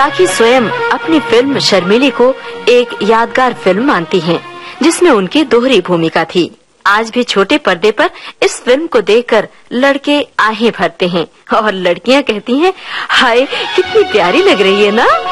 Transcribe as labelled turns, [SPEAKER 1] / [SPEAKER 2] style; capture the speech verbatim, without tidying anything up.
[SPEAKER 1] राखी स्वयं अपनी फिल्म शर्मिली को एक यादगार फिल्म मानती हैं, जिसमें उनकी दोहरी भूमिका थी। आज भी छोटे पर्दे पर इस फिल्म को देखकर लड़के आहें भरते हैं और लड़कियां कहती हैं, हाय कितनी प्यारी लग रही है ना।